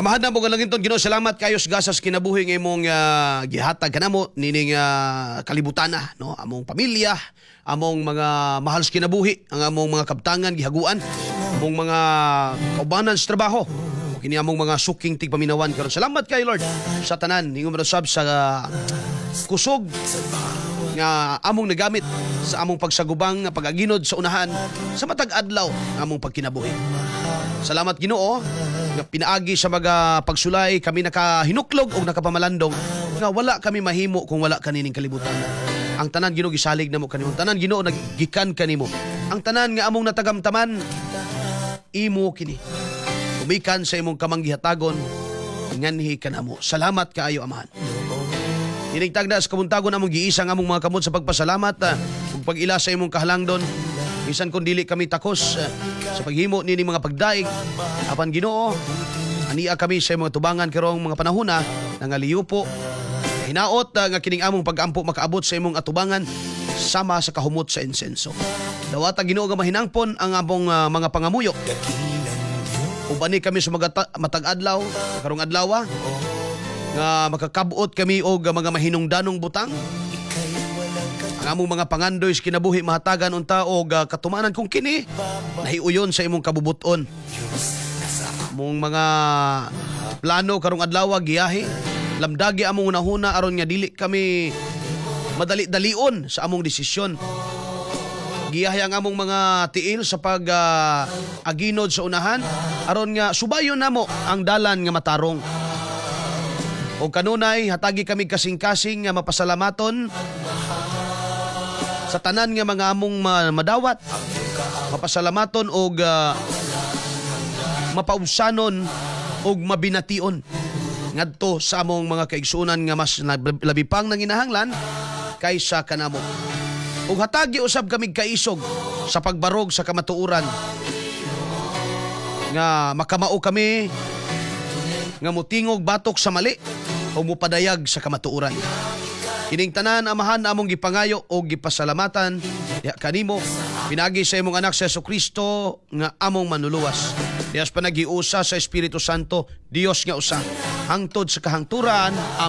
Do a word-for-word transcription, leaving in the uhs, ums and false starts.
Amahad na mo galangin ton Ginoo, salamat kayo sa gasas kinabuhi ng imong uh, gihatag kanamo nining uh, kalibutan na, no, among pamilya, among mga mahal sa kinabuhi, ang among mga kabtangan gihaguan, among mga kaubanan sa trabaho, kini among mga suking tigpaminawan karon. Salamat kay Lord sa tanan ingong marasab sa uh, kusog nga among nagamit sa among pagsagubang nga pag-aginod sa unahan sa matag adlaw nga among pagkinabuhi. Salamat Ginoo nga pinaagi sa mga pagsulay kami nakahinuklog o nakapamalandong nga wala kami mahimo kung wala kanining kalibutan. Ang tanan Ginoo gisalig namo kanimo. Ang tanan Ginoo nagikan kanimo. Ang tanan nga among natagamtaman imo kini. Umikan sa imong kamanggihatagon nganhi kanamo. Salamat kaayo Amahan. Inigtag na sa kabuntagon among giisa nga among mga kamot sa pagpasalamat ug uh, pag-ila sa imong kahalangdon. Bisan kung dili kami takos uh, sa paghimo nini mga pagdaig apan Ginoo, ania kami sa mga tubangan karong mga panahona nangaliyupo hinaot uh, nga kining among pag-ampo makaabot sa imong atubangan sama sa kahumot sa insenso. Dawata Ginoo nga mahinangpon ang among uh, mga pangamuyo. Ubani kami sa mga matag adlaw karong adlaw nga makakabuot kami og mga mahinungdanong butang. Ang among mga pangandoy sa kinabuhi mahatagan unta og uh, katumanan kung kini nahiuyon sa imong kabubuton. Among mga plano karong adlaw giyahe lamdagi among unahuna aron nga dili kami madali-dalion sa among desisyon. Giyahe ang among mga tiil sa pag uh, aginod sa unahan aron nga subayon namo ang dalan nga matarong. O kanunay hatagi kami kasing-kasing nga mapasalamaton sa tanan nga mga among madawat, mapasalamaton og uh, mapaubsanon og mabination ngadto sa among mga kaigsunan nga mas labi pang nanginahanglan kaysa kanamo. Ug hatagi usab kami kaisog sa pagbarog sa kamatuoran nga makamao kami nga mutingog batok sa mali o mupadayag sa kamatuoran. Kining tanan Amahan among gipangayo o gipasalamatan ya kanimo pinagi sa imong anak sa Jesucristo nga among manuluwas. Diyas pa nagiusa sa Espiritu Santo, Dios nga usa hangtod sa kahangturan.